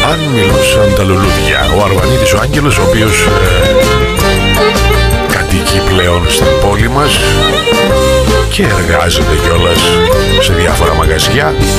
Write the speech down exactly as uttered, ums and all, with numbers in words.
Αν μιλούσαν τα λουλούδια. Ο Αρβανίτης ο Άγγελος, ο οποίος ε, κατοικεί πλέον στην πόλη μας και εργάζεται κιόλας σε διάφορα μαγαζιά.